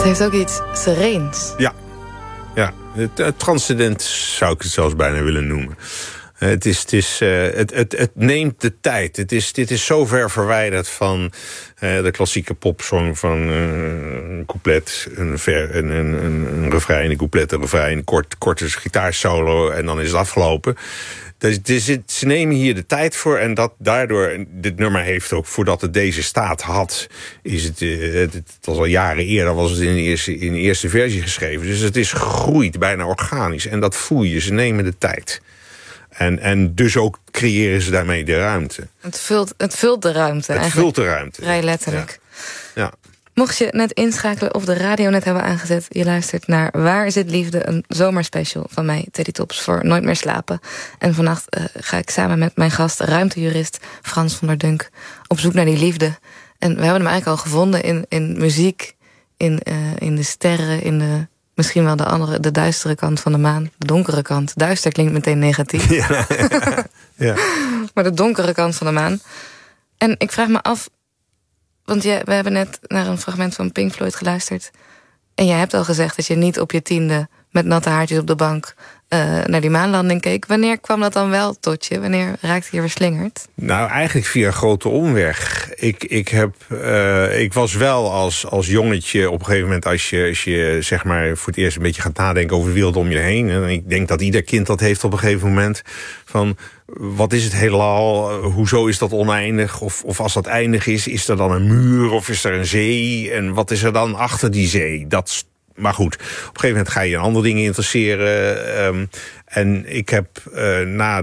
heeft ook iets sereens. Ja. Het transcendent zou ik het zelfs bijna willen noemen. Het neemt de tijd. Dit is zo ver verwijderd van de klassieke popsong van een couplet, een refrein, een couplet, een refrein, korte gitaarsolo en dan is het afgelopen. Ze nemen hier de tijd voor en daardoor, dit nummer heeft ook, voordat het deze staat had, het was al jaren eerder, was het in de eerste versie geschreven. Dus het is gegroeid, bijna organisch. En dat voel je, ze nemen de tijd. En dus ook creëren ze daarmee de ruimte. Het vult de ruimte. Het vult de ruimte. Vrij letterlijk. Ja. Mocht je net inschakelen of de radio net hebben aangezet, je luistert naar Waar is het liefde? Een zomerspecial van mij, Teddy Tops, voor Nooit meer slapen. En vannacht ga ik samen met mijn gast, ruimtejurist Frans van der Dunk, op zoek naar die liefde. En we hebben hem eigenlijk al gevonden in muziek, in de sterren, in misschien wel de duistere kant van de maan. De donkere kant. Duister klinkt meteen negatief. Ja. Maar de donkere kant van de maan. En ik vraag me af, want we hebben net naar een fragment van Pink Floyd geluisterd. En jij hebt al gezegd dat je niet op je 10e met natte haartjes op de bank naar die maanlanding keek. Wanneer kwam dat dan wel tot je? Wanneer raakte je verslingerd? Nou, eigenlijk via een grote omweg. Ik was wel als jongetje op een gegeven moment, als je zeg maar voor het eerst een beetje gaat nadenken over de wereld om je heen. En ik denk dat ieder kind dat heeft op een gegeven moment. Van, wat is het heelal? Hoezo is dat oneindig? Of als dat eindig is er dan een muur of is er een zee? En wat is er dan achter die zee? Maar goed, op een gegeven moment ga je in andere dingen interesseren. En ik heb na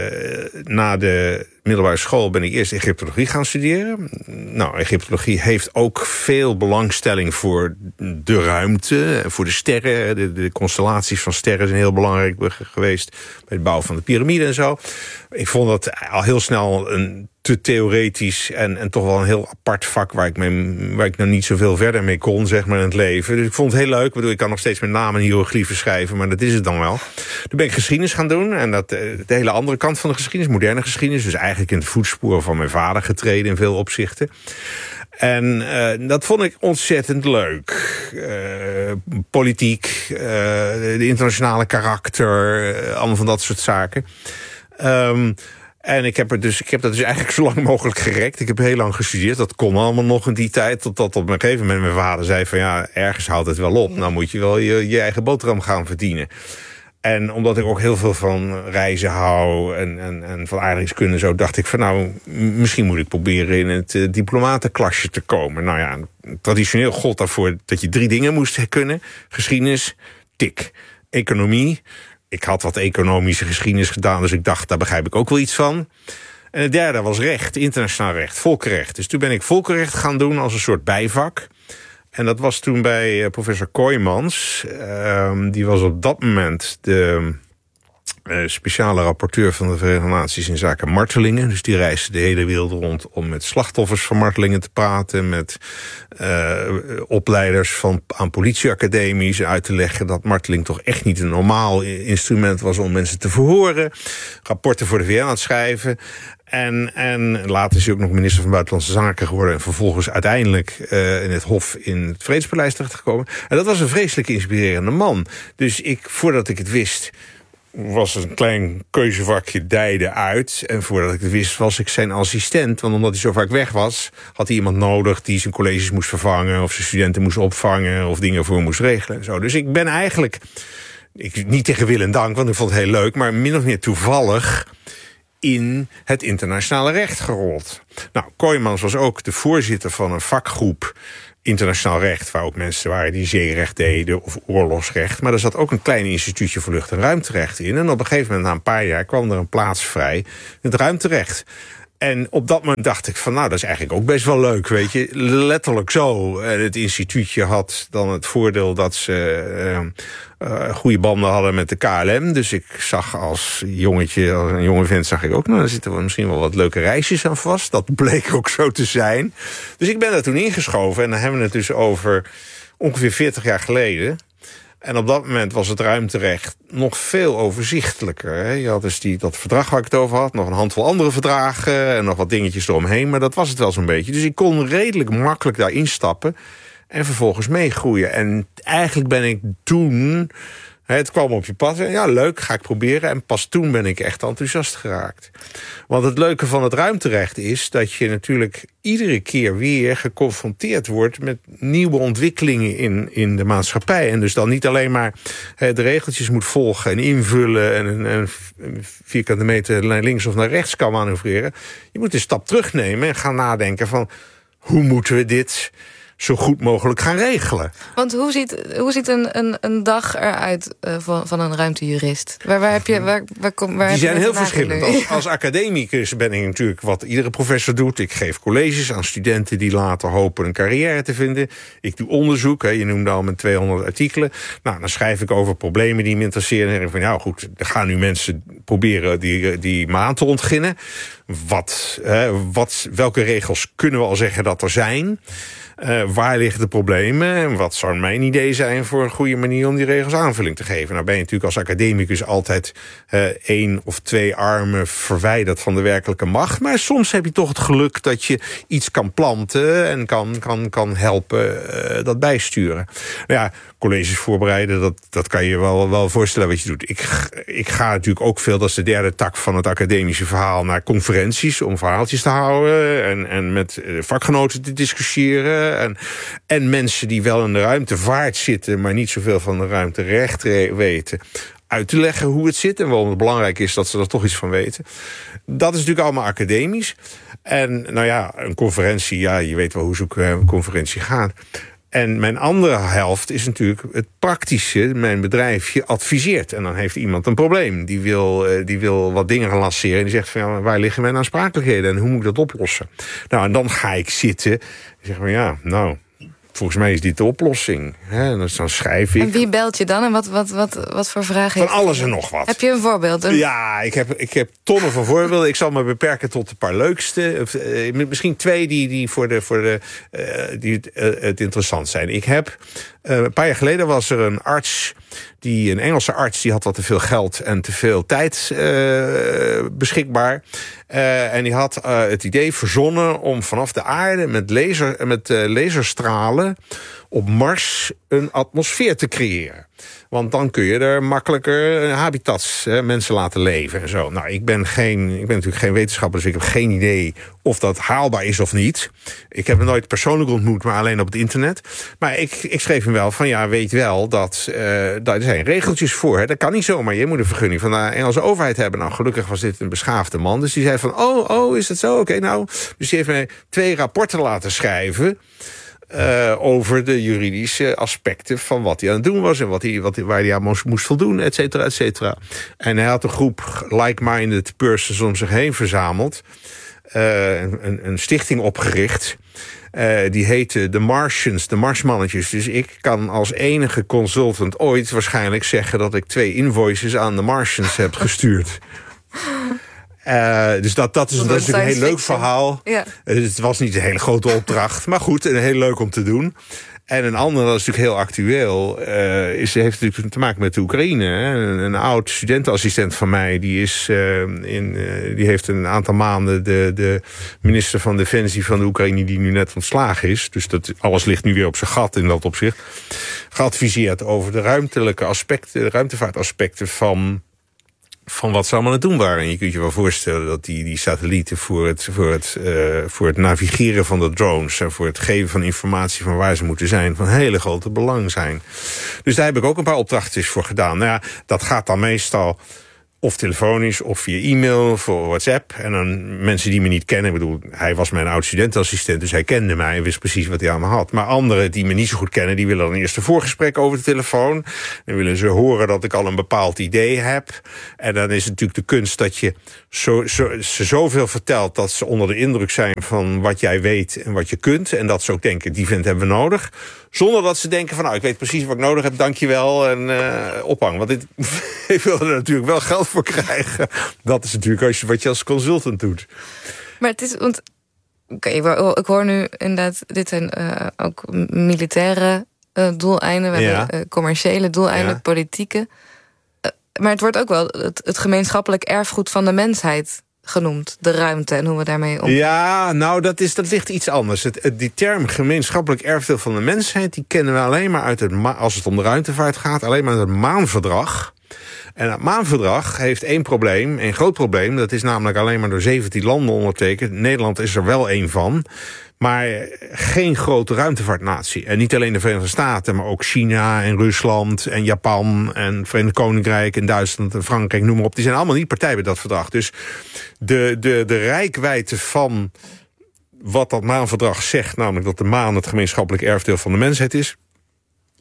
de middelbare school ben ik eerst Egyptologie gaan studeren. Nou, Egyptologie heeft ook veel belangstelling voor de ruimte, voor de sterren. De constellaties van sterren zijn heel belangrijk geweest bij het bouwen van de piramide en zo. Ik vond dat al heel snel een te theoretisch en toch wel een heel apart vak waar ik nou niet zoveel verder mee kon, zeg maar, in het leven. Dus ik vond het heel leuk. Ik kan nog steeds met namen en hieroglyphen schrijven, maar dat is het dan wel. Toen ben ik geschiedenis gaan doen en de hele andere kant van de geschiedenis, moderne geschiedenis, dus eigenlijk in het voetspoor van mijn vader getreden in veel opzichten. En dat vond ik ontzettend leuk. Politiek, de internationale karakter, allemaal van dat soort zaken. En ik heb dat dus eigenlijk zo lang mogelijk gerekt. Ik heb heel lang gestudeerd. Dat kon allemaal nog in die tijd. Totdat op een gegeven moment mijn vader zei van, ja, ergens houdt het wel op. Nou moet je wel je eigen boterham gaan verdienen. En omdat ik ook heel veel van reizen hou en van aardrijkskunde zo, dacht ik van, nou, misschien moet ik proberen in het diplomatenklasje te komen. Nou ja, traditioneel gold daarvoor dat je 3 dingen moest kunnen. Geschiedenis, tik. Economie. Ik had wat economische geschiedenis gedaan, dus ik dacht, daar begrijp ik ook wel iets van. En het derde was recht, internationaal recht, volkenrecht. Dus toen ben ik volkenrecht gaan doen als een soort bijvak. En dat was toen bij professor Kooijmans. Die was op dat moment de speciale rapporteur van de Verenigde Naties in zaken martelingen. Dus die reisde de hele wereld rond om met slachtoffers van martelingen te praten, met opleiders aan politieacademies uit te leggen dat marteling toch echt niet een normaal instrument was om mensen te verhoren. Rapporten voor de VN aan het schrijven. En later is hij ook nog minister van Buitenlandse Zaken geworden en vervolgens uiteindelijk in het Hof in het Vredespaleis terechtgekomen. En dat was een vreselijk inspirerende man. Dus voordat ik het wist, was een klein keuzevakje dijde uit. En voordat ik het wist, was ik zijn assistent. Want omdat hij zo vaak weg was, had hij iemand nodig die zijn colleges moest vervangen, of zijn studenten moest opvangen, of dingen voor moest regelen en zo. Dus ik ben eigenlijk, niet tegen wil en dank, want ik vond het heel leuk, maar min of meer toevallig in het internationale recht gerold. Nou, Kooijmans was ook de voorzitter van een vakgroep internationaal recht, waar ook mensen waren die zeerecht deden of oorlogsrecht. Maar er zat ook een klein instituutje voor lucht- en ruimterecht in. En op een gegeven moment, na een paar jaar, kwam er een plaats vrij in het ruimterecht. En op dat moment dacht ik van, nou, dat is eigenlijk ook best wel leuk, weet je. Letterlijk zo. Het instituutje had dan het voordeel dat ze goede banden hadden met de KLM. Dus ik zag als jongetje, als een jonge vent, zag ik ook, nou, daar zitten wel misschien wel wat leuke reisjes aan vast. Dat bleek ook zo te zijn. Dus ik ben daar toen ingeschoven en dan hebben we het dus over ongeveer 40 jaar geleden. En op dat moment was het ruimterecht nog veel overzichtelijker. Hè? Je had dus dat verdrag waar ik het over had, nog een handvol andere verdragen en nog wat dingetjes eromheen, maar dat was het wel zo'n beetje. Dus ik kon redelijk makkelijk daar instappen en vervolgens meegroeien. En eigenlijk ben ik toen... Het kwam op je pad. Ja, leuk, ga ik proberen. En pas toen ben ik echt enthousiast geraakt. Want het leuke van het ruimterecht is dat je natuurlijk iedere keer weer geconfronteerd wordt met nieuwe ontwikkelingen in de maatschappij. En dus dan niet alleen maar de regeltjes moet volgen en invullen en een vierkante meter naar links of naar rechts kan manoeuvreren. Je moet een stap terugnemen en gaan nadenken van hoe moeten we dit zo goed mogelijk gaan regelen. Want hoe ziet een dag eruit van een ruimtejurist? Waar die zijn heel verschillend. Als academicus ben ik natuurlijk wat iedere professor doet. Ik geef colleges aan studenten die later hopen een carrière te vinden. Ik doe onderzoek. Je noemde al mijn 200 artikelen. Nou, dan schrijf ik over problemen die me interesseren. En denk ik van, nou goed, er gaan nu mensen proberen die maan te ontginnen. Welke regels kunnen we al zeggen dat er zijn? Waar liggen de problemen? En wat zou mijn idee zijn voor een goede manier om die regels aanvulling te geven? Nou ben je natuurlijk als academicus altijd 1 of 2 armen verwijderd van de werkelijke macht. Maar soms heb je toch het geluk dat je iets kan planten en kan helpen dat bijsturen. Nou ja, colleges voorbereiden, dat kan je wel voorstellen wat je doet. Ik ga natuurlijk ook veel, dat is de derde tak van het academische verhaal, naar conferenties om verhaaltjes te houden en met vakgenoten te discussiëren. En mensen die wel in de ruimtevaart zitten, maar niet zoveel van de ruimterecht weten, uit te leggen hoe het zit en waarom het belangrijk is dat ze er toch iets van weten. Dat is natuurlijk allemaal academisch. En nou ja, een conferentie, ja, je weet wel hoe zo'n conferentie gaat. En mijn andere helft is natuurlijk het praktische. Mijn bedrijfje adviseert. En dan heeft iemand een probleem. Die wil wat dingen gaan lanceren. En die zegt van, ja, waar liggen mijn aansprakelijkheden? En hoe moet ik dat oplossen? Nou, en dan ga ik zitten. En zeg van, ja, nou, volgens mij is dit de oplossing. En dan schrijf ik. En wie belt je dan? En wat voor vragen heeft? Van alles en nog wat. Heb je een voorbeeld? Ja, ik heb tonnen van voorbeelden. Ik zal me beperken tot een paar leukste. Misschien 2 die het interessant zijn. Ik heb een paar jaar geleden was er een arts, een Engelse arts, die had wat te veel geld en te veel tijd beschikbaar. En die had het idee verzonnen om vanaf de aarde met laserstralen op Mars een atmosfeer te creëren. Want dan kun je er makkelijker habitats, mensen laten leven en zo. Nou, ik ben natuurlijk geen wetenschapper, dus ik heb geen idee of dat haalbaar is of niet. Ik heb hem nooit persoonlijk ontmoet, maar alleen op het internet. Maar ik schreef hem wel van, ja, weet wel dat er zijn regeltjes voor. Hè. Dat kan niet zomaar. Je moet een vergunning van de Engelse overheid hebben. Nou, gelukkig was dit een beschaafde man. Dus die zei van, oh, is dat zo? Oké, nou. Dus die heeft mij 2 rapporten laten schrijven over de juridische aspecten van wat hij aan het doen was en waar hij aan moest voldoen, et cetera, et cetera. En hij had een groep like-minded persons om zich heen verzameld, een stichting opgericht. Die heette The Martians, de Marsmannetjes. Dus ik kan als enige consultant ooit waarschijnlijk zeggen dat ik 2 invoices aan de Martians heb gestuurd. Dus dat is natuurlijk een heel leuk verhaal. Ja. Het was niet een hele grote opdracht, maar goed, heel leuk om te doen. En een ander, dat is natuurlijk heel actueel, heeft natuurlijk te maken met de Oekraïne. Hè. Een oud studentenassistent van mij, die heeft een aantal maanden de minister van Defensie van de Oekraïne, die nu net ontslagen is. Dus alles ligt nu weer op zijn gat in dat opzicht. Geadviseerd over de ruimtelijke aspecten, de ruimtevaartaspecten van wat ze allemaal aan het doen waren. En je kunt je wel voorstellen dat die satellieten voor het navigeren van de drones en voor het geven van informatie van waar ze moeten zijn van hele grote belang zijn. Dus daar heb ik ook een paar opdrachtjes voor gedaan. Nou ja, dat gaat dan meestal of telefonisch of via e-mail, voor WhatsApp. En dan mensen die me niet kennen. Ik bedoel, hij was mijn oud-studentenassistent, dus hij kende mij en wist precies wat hij aan me had. Maar anderen die me niet zo goed kennen, die willen dan eerst een voorgesprek over de telefoon. Dan willen ze horen dat ik al een bepaald idee heb. En dan is het natuurlijk de kunst dat je ze zoveel vertelt dat ze onder de indruk zijn van wat jij weet en wat je kunt. En dat ze ook denken, die vent hebben we nodig. Zonder dat ze denken van, nou, ik weet precies wat ik nodig heb, dankjewel, en ophang. Want ik wil er natuurlijk wel geld voor krijgen. Dat is natuurlijk wat je als consultant doet. Maar het is, want ik hoor nu inderdaad, dit zijn ook militaire doeleinden. We hebben commerciële doeleinden, politieke. Maar het wordt ook wel het gemeenschappelijk erfgoed van de mensheid genoemd. De ruimte en hoe we daarmee omgaan. Ja, nou, dat ligt iets anders. Die term gemeenschappelijk erfdeel van de mensheid, die kennen we alleen maar als het om de ruimtevaart gaat, alleen maar uit het Maanverdrag. En het Maanverdrag heeft één groot probleem. Dat is namelijk alleen maar door 17 landen ondertekend. Nederland is er wel één van. Maar geen grote ruimtevaartnatie. En niet alleen de Verenigde Staten, maar ook China en Rusland en Japan en het Verenigd Koninkrijk en Duitsland en Frankrijk, noem maar op. Die zijn allemaal niet partij bij dat verdrag. Dus de reikwijdte van wat dat Maanverdrag zegt, namelijk dat de maan het gemeenschappelijk erfdeel van de mensheid is,